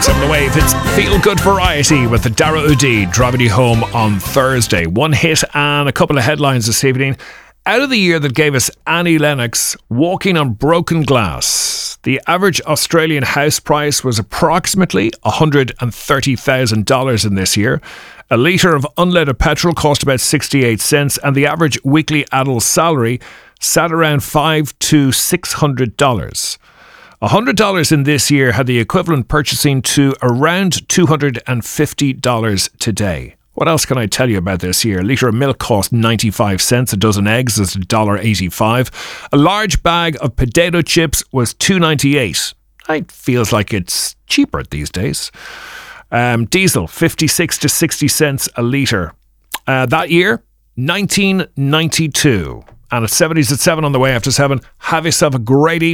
On the wave, it's Feel Good Variety with the Dara O'D driving you home on Thursday. One hit and a couple of headlines this evening. Out of the year that gave us Annie Lennox, Walking on Broken Glass, the average Australian house price was approximately $130,000 in this year. A litre of unleaded petrol cost about 68 cents, and the average weekly adult salary sat around $500 to $600. $100 in this year had the equivalent purchasing to around $250 today. What else can I tell you about this year? A litre of milk cost 95 cents. A dozen eggs is $1.85. A large bag of potato chips was $2.98. It feels like it's cheaper these days. Diesel, 56 to 60 cents a litre. That year, 1992. And it's 70s at 7 on the way after 7. Have yourself a great evening.